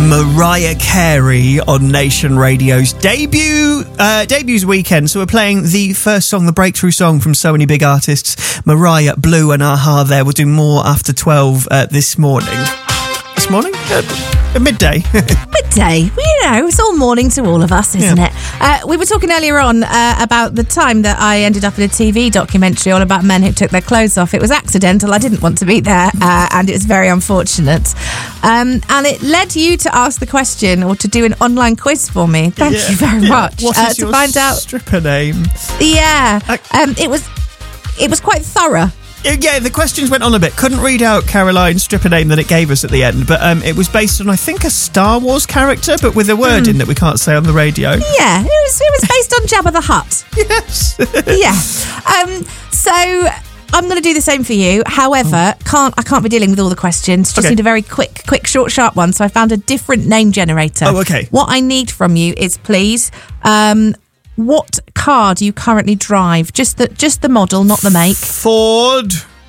Mariah Carey on Nation Radio's debuts weekend. So we're playing the first song, the breakthrough song from so many big artists, Mariah, Blue and A-ha there. We'll do more after 12 this morning. This morning? Midday. Midday. Well, it's all morning to all of us, isn't it? We were talking earlier on about the time that I ended up in a TV documentary all about men who took their clothes off. It was accidental. I didn't want to be there, and it was very unfortunate. And it led you to ask the question or to do an online quiz for me. Thank you very much. What is your stripper name? Yeah. It was quite thorough. Yeah, the questions went on a bit. Couldn't read out Caroline's stripper name that it gave us at the end, but it was based on, I think, a Star Wars character, but with a word in that we can't say on the radio. Yeah, it was based on Jabba the Hutt. Yes. Yeah. So I'm going to do the same for you. However, I can't be dealing with all the questions. Just need a very quick, short, sharp one. So I found a different name generator. Oh, okay. What I need from you is, please, what car do you currently drive? Just the model, not the make. Ford.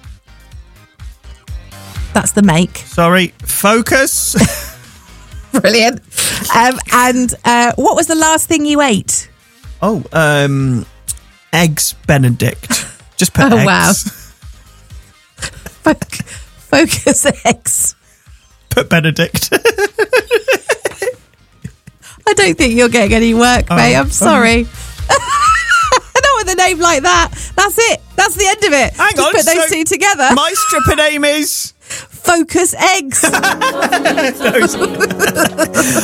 That's the make. Sorry, Focus. Brilliant. And what was the last thing you ate? Oh, Eggs Benedict. Just put eggs. Wow. Focus eggs. Put Benedict. I don't think you're getting any work, mate. I'm sorry. Not with a name like that. That's it. That's the end of it. Hang on. Put those two together. My stripper name is... Focus eggs.